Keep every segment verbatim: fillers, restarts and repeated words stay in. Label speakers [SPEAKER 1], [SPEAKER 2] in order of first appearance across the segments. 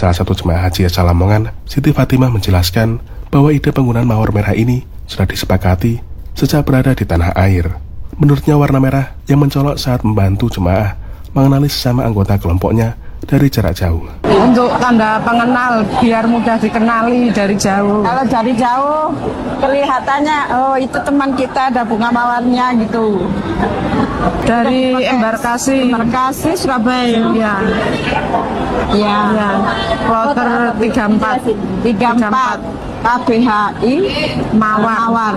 [SPEAKER 1] Salah satu jemaah haji asal Lamongan, Siti Fatimah menjelaskan bahwa ide penggunaan mawar merah ini sudah disepakati sejak berada di tanah air. Menurutnya warna merah yang mencolok saat membantu jemaah mengenali sesama anggota kelompoknya dari jarak jauh.
[SPEAKER 2] Untuk tanda pengenal biar mudah dikenali dari jauh.
[SPEAKER 3] Kalau dari jauh kelihatannya oh itu teman kita ada bunga mawarnya gitu.
[SPEAKER 2] Dari embarkasi
[SPEAKER 3] embarkasi Surabaya.
[SPEAKER 2] Ya.
[SPEAKER 3] Ya.
[SPEAKER 2] Ya. Kloter tiga puluh empat
[SPEAKER 3] tiga puluh empat K B H I
[SPEAKER 2] Mawar.
[SPEAKER 3] Mawar.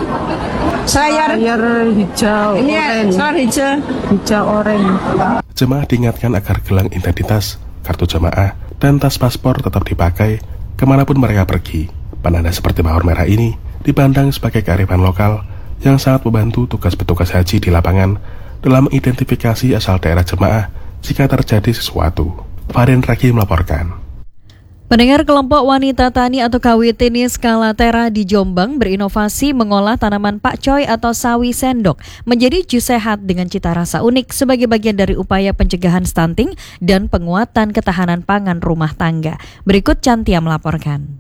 [SPEAKER 3] Saya
[SPEAKER 2] Air hijau,
[SPEAKER 3] ini
[SPEAKER 2] orange.
[SPEAKER 3] soal hijau,
[SPEAKER 2] hijau orange.
[SPEAKER 1] Jemaah diingatkan agar gelang identitas, kartu jemaah, dan tas paspor tetap dipakai kemanapun mereka pergi. Penanda seperti mawar merah ini dipandang sebagai kearifan lokal yang sangat membantu tugas petugas haji di lapangan dalam identifikasi asal daerah jemaah jika terjadi sesuatu. Farin Raki melaporkan.
[SPEAKER 4] Pendengar, kelompok wanita tani atau K W T Niskala-Tera di Jombang berinovasi mengolah tanaman pakcoy atau sawi sendok menjadi jus sehat dengan cita rasa unik sebagai bagian dari upaya pencegahan stunting dan penguatan ketahanan pangan rumah tangga. Berikut Cantia melaporkan.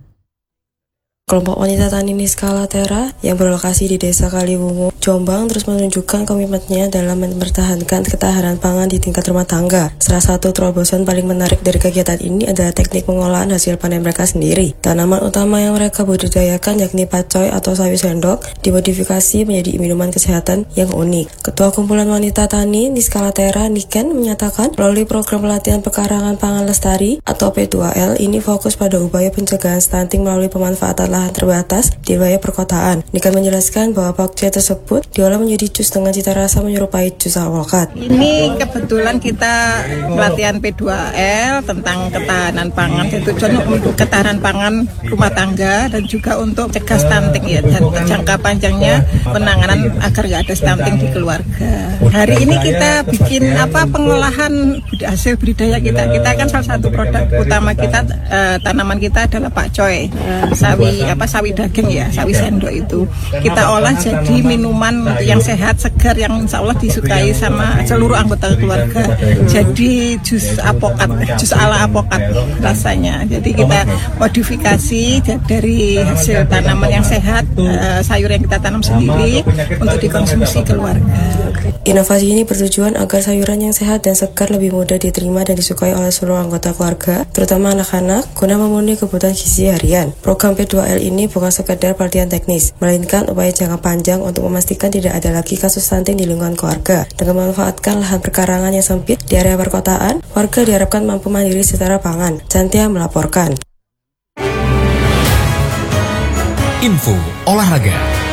[SPEAKER 5] Kelompok wanita tani Niskala-Tera yang berlokasi di Desa Kaliwungu, Jombang terus menunjukkan komitmennya dalam mempertahankan ketahanan pangan di tingkat rumah tangga. Salah satu terobosan paling menarik dari kegiatan ini adalah teknik pengolahan hasil panen mereka sendiri. Tanaman utama yang mereka budidayakan yakni pakcoy atau sawi sendok dimodifikasi menjadi minuman kesehatan yang unik. Ketua Kumpulan Wanita Tani Niskala-Tera, Niken, menyatakan melalui program pelatihan pekarangan pangan lestari atau P dua L ini fokus pada upaya pencegahan stunting melalui pemanfaatan lahan terbatas di wilayah perkotaan. Niken menjelaskan bahwa pakcoy tersebut diolah menjadi jus dengan cita rasa menyerupai jus alpukat.
[SPEAKER 3] Ini kebetulan kita pelatihan P dua L tentang ketahanan pangan, tujuan untuk ketahanan pangan rumah tangga dan juga untuk cegah stunting ya, dan jangka panjangnya penanganan agar nggak ada stunting di keluarga. Hari ini kita bikin apa pengolahan hasil budidaya kita. Kita kan salah satu produk utama kita eh, tanaman kita adalah pakcoy, eh, sawi apa sawi daging ya, sawi sendok itu kita olah jadi minuman yang sehat, segar, yang insya Allah disukai sama seluruh anggota keluarga. Jadi jus apokat, jus ala apokat rasanya. Jadi kita modifikasi dari hasil tanaman yang sehat, uh, sayur yang kita tanam sendiri untuk dikonsumsi keluarga.
[SPEAKER 5] Inovasi ini bertujuan agar sayuran yang sehat dan segar lebih mudah diterima dan disukai oleh seluruh anggota keluarga, terutama anak-anak, guna memenuhi kebutuhan gizi harian. Program P dua L ini bukan sekedar pelatihan teknis, melainkan upaya jangka panjang untuk memastikan tidak ada lagi kasus stunting di lingkungan keluarga. Dengan memanfaatkan lahan perkarangan yang sempit di area perkotaan, warga diharapkan mampu mandiri secara pangan. Cantia melaporkan.
[SPEAKER 6] Info olahraga.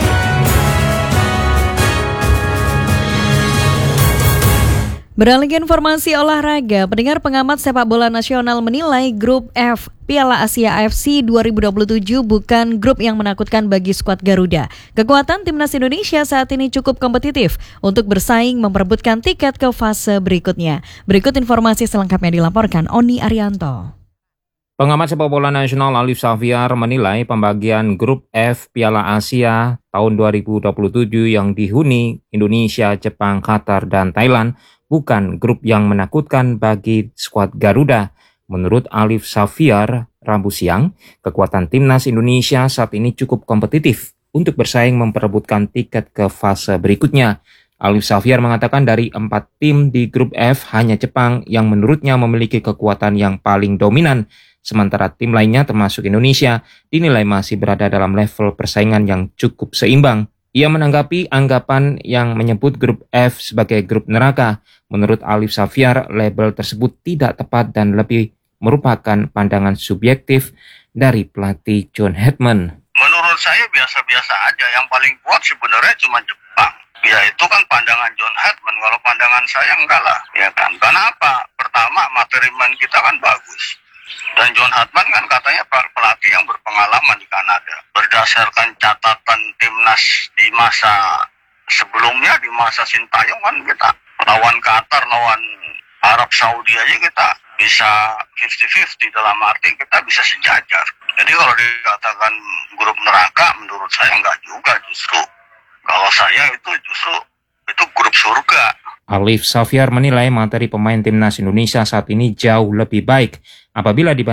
[SPEAKER 4] Beralih ke informasi olahraga, pendengar, pengamat sepak bola nasional menilai grup F Piala Asia A F C dua ribu dua puluh tujuh bukan grup yang menakutkan bagi skuad Garuda. Kekuatan timnas Indonesia saat ini cukup kompetitif untuk bersaing memperebutkan tiket ke fase berikutnya. Berikut informasi selengkapnya dilaporkan Oni Arianto.
[SPEAKER 7] Pengamat sepak bola nasional Alif Safiar menilai pembagian grup F Piala Asia tahun dua ribu dua puluh tujuh yang dihuni Indonesia, Jepang, Qatar, dan Thailand bukan grup yang menakutkan bagi skuad Garuda. Menurut Alif Safiar, Rabu siang, kekuatan timnas Indonesia saat ini cukup kompetitif untuk bersaing memperebutkan tiket ke fase berikutnya. Alif Safiar mengatakan dari empat tim di grup F, hanya Jepang yang menurutnya memiliki kekuatan yang paling dominan, sementara tim lainnya termasuk Indonesia dinilai masih berada dalam level persaingan yang cukup seimbang. Ia menanggapi anggapan yang menyebut grup F sebagai grup neraka. Menurut Alif Safiar, label tersebut tidak tepat dan lebih merupakan pandangan subjektif dari pelatih John Hetman.
[SPEAKER 8] Menurut saya biasa-biasa aja, yang paling kuat sebenarnya cuma Jepang. Ya itu kan pandangan John Hetman, kalau pandangan saya enggak lah. Ya kan, kenapa? Pertama, materi main kita kan bagus. Dan John Hartman kan katanya pelatih yang berpengalaman di Kanada. Berdasarkan catatan timnas di masa sebelumnya, di masa Sintayong kan kita lawan Qatar, lawan Arab Saudi aja kita bisa lima puluh lima puluh, dalam arti kita bisa sejajar. Jadi kalau dikatakan grup neraka, menurut saya enggak juga justru. Kalau saya itu justru itu grup surga.
[SPEAKER 7] Alif Safiar menilai materi pemain timnas Indonesia saat ini jauh lebih baik apabila dibandingkan